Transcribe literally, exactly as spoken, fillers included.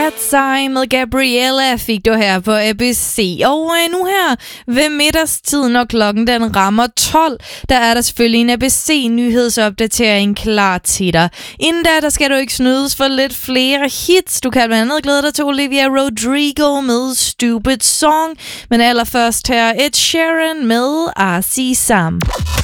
Versace med Gabriella fik du her på A B C. Og øh, nu her ved middagstid, når klokken den rammer tolv, der er der selvfølgelig en A B C-nyhedsopdatering klar til dig. Inden da, der skal du ikke snydes for lidt flere hits. Du kan blandt andet glæde dig til Olivia Rodrigo med Stupid Song. Men allerførst her Ed Sheeran med R C Sam.